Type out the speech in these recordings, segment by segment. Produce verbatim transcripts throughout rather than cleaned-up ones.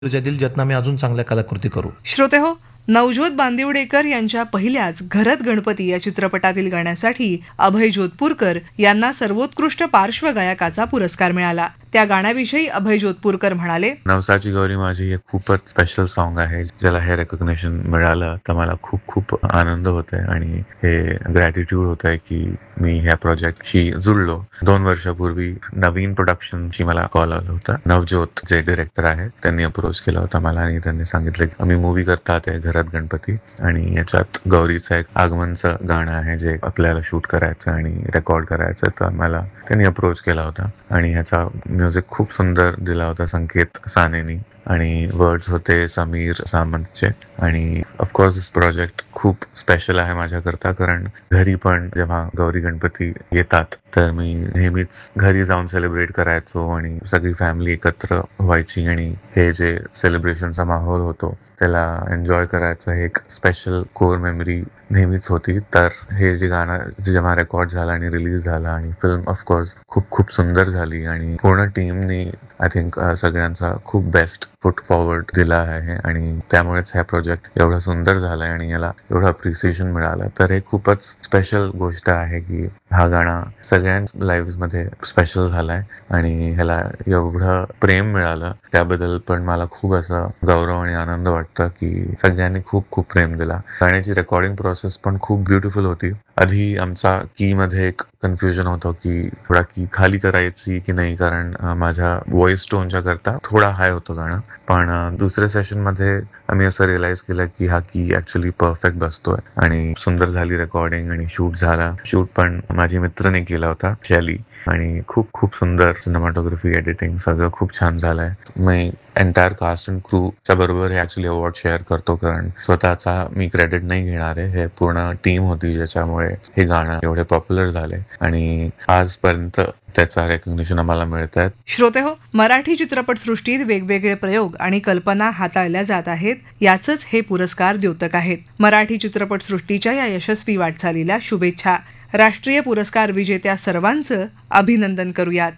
तुझ्या दिल जतना मी अजून चांगल्या कलाकृती करू. श्रोते हो, नवज्योत बांदिवडेकर यांच्या पहिल्याच घरत गणपती या चित्रपटातील गाण्यासाठी अभय जोधपूरकर यांना सर्वोत्कृष्ट पार्श्वगायकाचा पुरस्कार मिळाला. त्या गाण्याविषयी अभय जोधपूरकर म्हणाले, नवसाची गौरी माझी हे खूपच स्पेशल सॉन्ग आहे. ज्याला हे रेकॉग्निशन मिळालं तर मला खूप खूप आनंद होत आहे आणि हे ग्रॅटिट्यूड होत आहे की मी ह्या प्रोजेक्टशी जुळलो. दोन वर्षापूर्वी नवीन प्रोडक्शनची मला कॉल आला होता. नवज्योत जे डिरेक्टर आहेत त्यांनी अप्रोच केला होता मला आणि त्यांनी सांगितलं की आम्ही मूवी करतात आहे घरात गणपती आणि याच्यात गौरीचं एक आगमनचं गाणं आहे जे आपल्याला शूट करायचं आणि रेकॉर्ड करायचं. तर मला त्यांनी अप्रोच केला होता आणि ह्याचा म्युझिक खूप सुंदर दिला होता संकेत सानेनी आणि वर्ड्स होते समीर सामंतचे. आणि ऑफकोर्स दिस प्रोजेक्ट खूप स्पेशल आहे माझ्याकरता, कारण घरी पण जेव्हा गौरी गणपती येतात तर मी नेहमीच घरी जाऊन सेलिब्रेट करायचो आणि सगळी फॅमिली एकत्र व्हायची आणि हे जे सेलिब्रेशनचा माहोल होतो त्याला एन्जॉय करायचं हे एक स्पेशल कोर मेमरी नेहमीच होती. तर हे जे गाणं जेव्हा रेकॉर्ड झालं आणि रिलीज झालं आणि फिल्म ऑफकोर्स खूप खूप सुंदर झाली आणि पूर्ण टीमनी आय थिंक सगळ्यांचा खूप बेस्ट फुट फॉरवर्ड दिला आहे आणि त्यामुळेच हा प्रोजेक्ट एवढा सुंदर झालाय आणि याला एवढं अप्रिसिएशन मिळालं. तर हे खूपच स्पेशल गोष्ट आहे की हा गाणं सगळ्यांच लाईव्ह मध्ये स्पेशल झालाय आणि ह्याला एवढं प्रेम मिळालं त्याबद्दल पण मला खूप असं गौरव आणि आनंद वाटतं की सगळ्यांनी खूप खूप प्रेम दिला. गाण्याची रेकॉर्डिंग प्रोसेस पण खूप ब्युटिफुल होती. आधी आमचा की मध्ये एक कन्फ्युजन होतं की थोडा की खाली करायची की नाही, कारण माझ्या व्हॉइस टोनच्या करता थोडा हाय होतं गाणं. पण दुसऱ्या सेशन मध्ये आम्ही असं रिअलाइज केलं की हा की ऍक्च्युली परफेक्ट बसतोय आणि सुंदर झाली रेकॉर्डिंग आणि शूट झाला. शूट पण माझी मित्रने केला होता शैली आणि खूप खूप सुंदर सिनेमॅटोग्राफी एडिटिंग सगळं खूप छान झालंय. मी एंटायर कास्ट अँड क्रूच्या बरोबर हे ऍक्च्युली अवॉर्ड शेअर करतो, कारण स्वतःचा मी क्रेडिट नाही घेणार आहे. हे पूर्ण टीम होती ज्याच्यामुळे हे गाणं एवढे पॉप्युलर झाले आणि आजपर्यंत त्याचा रेकॉग्निशन आम्हाला मिळत आहे. श्रोते हो, मराठी चित्रपटसृष्टीत वेगवेगळे प्रयोग आणि कल्पना हाताळल्या जात आहेत, याचंच हे पुरस्कार द्योतक आहेत. मराठी चित्रपटसृष्टीच्या या यशस्वी वाटचालीला शुभेच्छा. राष्ट्रीय पुरस्कार विजेत्या सर्वांचं अभिनंदन करूयात.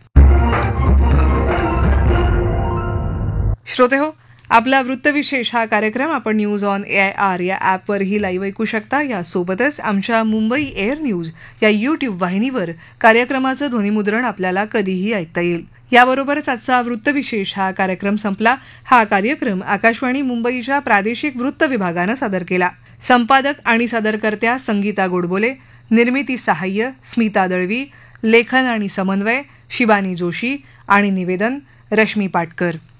श्रोते हो, आपला वृत्तविशेष हा कार्यक्रम आपण news on A I R या ॲपवरही लाईव्ह ऐकू शकता. यासोबतच आमच्या मुंबई एअर न्यूज या यूट्यूब वाहिनीवर कार्यक्रमाचं ध्वनिमुद्रण आपल्याला कधीही ऐकता येईल. याबरोबरच आजचा वृत्तविशेष हा कार्यक्रम संपला. हा कार्यक्रम आकाशवाणी मुंबईच्या प्रादेशिक वृत्त विभागानं सादर केला. संपादक आणि सादरकर्त्या संगीता गोडबोले, निर्मिती सहाय्य स्मिता दळवी, लेखन आणि समन्वय शिबानी जोशी आणि निवेदन रश्मी पाटकर.